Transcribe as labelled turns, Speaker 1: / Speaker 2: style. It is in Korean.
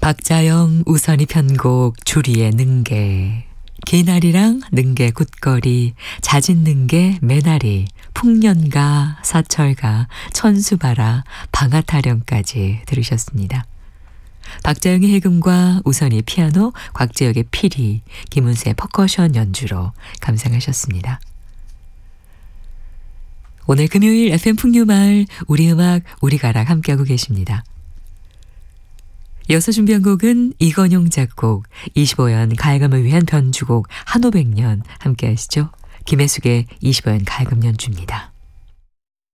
Speaker 1: 박자영 우선이 편곡 주리의 능계 개나리랑 능계 굿거리 잦은 능계 매나리 풍년가 사철가 천수바라 방아타령까지 들으셨습니다. 박자영의 해금과 우선이 피아노, 곽재혁의 피리, 김은수의 퍼커션 연주로 감상하셨습니다. 오늘 금요일 FM 풍류마을 우리 음악 우리 가락 함께하고 계십니다. 이어서 준비한 곡은 이건용 작곡 25연 가야금을 위한 변주곡 한오백년 함께 하시죠. 김혜숙의 25연 가야금 연주입니다.